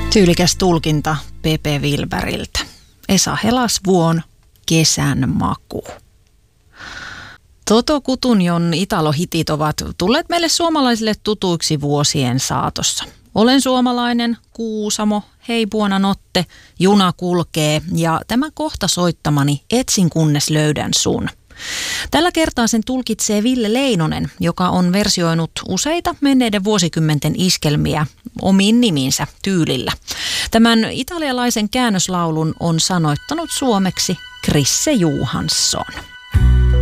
Tyylikäs tulkinta Pepe Wilberiltä. Esa Helasvuon Kesän maku. Toto Cutugnon Italo-hitit ovat tulleet meille suomalaisille tutuiksi vuosien saatossa. Olen suomalainen, Kuusamo, Hei buonanotte, Juna kulkee ja tämä kohta soittamani Etsin kunnes löydän sun. Tällä kertaa sen tulkitsee Ville Leinonen, joka on versioinut useita menneiden vuosikymmenten iskelmiä omiin nimiinsä tyylillä. Tämän italialaisen käännöslaulun on sanoittanut suomeksi Krisse Johansson.